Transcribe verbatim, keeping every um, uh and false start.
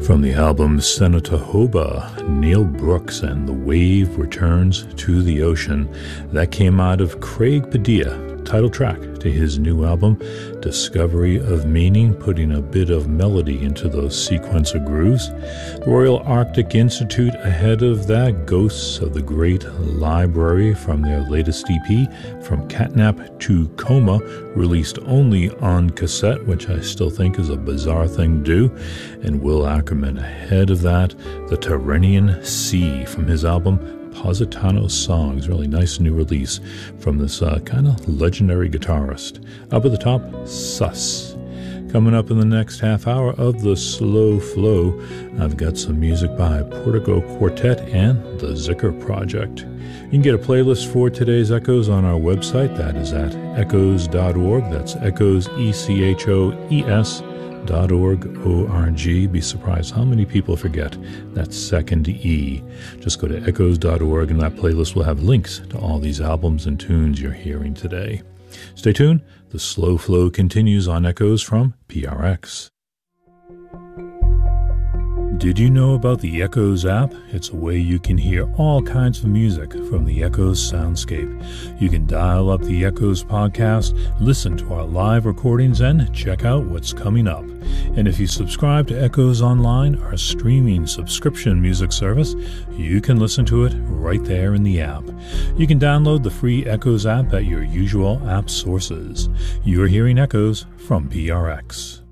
From the album Senatohoba, Neil Brooks and The Wave Returns to the Ocean. That came out of Craig Padilla, title track to his new album, Discovery of Meaning, putting a bit of melody into those sequencer grooves. The Royal Arctic Institute ahead of that, Ghosts of the Great Library from their latest E P, From Catnap to Coma, released only on cassette, which I still think is a bizarre thing to do. And Will Ackerman ahead of that, The Tyrrhenian Sea from his album Positano Songs, really nice new release from this uh, kind of legendary guitarist. Up at the top, Sus. Coming up in the next half hour of the Slow Flow, I've got some music by Portico Quartet and the Zicker Project. You can get a playlist for today's Echoes on our website. That is at echoes dot org. That's Echoes, E C H O E S dot org, O R G. Be surprised how many people forget that second E. Just go to echoes dot org and that playlist will have links to all these albums and tunes you're hearing today. Stay tuned. The Slow Flow continues on Echoes from P R X. Did you know about the Echoes app? It's a way you can hear all kinds of music from the Echoes soundscape. You can dial up the Echoes podcast, listen to our live recordings, and check out what's coming up. And if you subscribe to Echoes Online, our streaming subscription music service, you can listen to it right there in the app. You can download the free Echoes app at your usual app sources. You're hearing Echoes from P R X.